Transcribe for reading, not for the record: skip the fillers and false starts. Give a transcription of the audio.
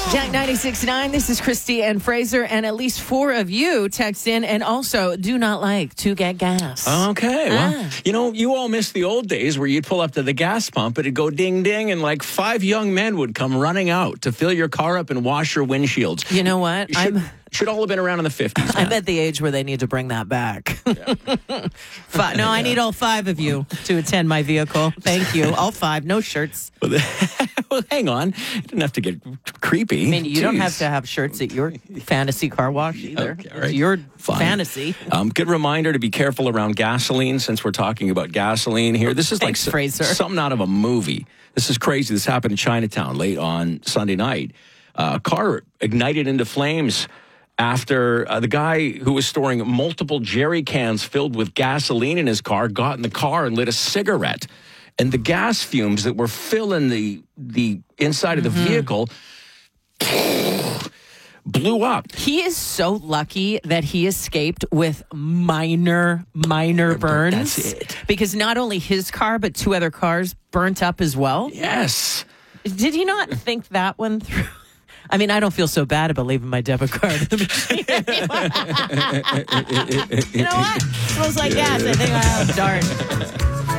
Jack 96.9, this is Christy and Fraser, and at least 4 of you text in and also do not like to get gas. Okay, well, you all missed the old days where you'd pull up to the gas pump, it'd go ding, ding, and like 5 young men would come running out to fill your car up and wash your windshields. You know what? Should all have been around in the 50s. I'm at the age where they need to bring that back. No, I need all 5 of you to attend my vehicle. Thank you. All 5, no shirts. Well, hang on. You didn't have to get creepy. I mean, you don't have to have shirts at your fantasy car wash either. Okay, right. It's your Fine. fantasy. Good reminder to be careful around gasoline since we're talking about gasoline here. This is Thanks, Fraser. something out of a movie. This is crazy. This happened in Chinatown late on Sunday night. A car ignited into flames after the guy who was storing multiple jerry cans filled with gasoline in his car got in the car and lit a cigarette. And the gas fumes that were filling the inside of the vehicle blew up. He is so lucky that he escaped with minor burns. That's it. Because not only his car, but 2 other cars burnt up as well. Yes. Did he not think that one through? I mean, I don't feel so bad about leaving my debit card in the machine. You know what? Smells like gas. I think I'll darn.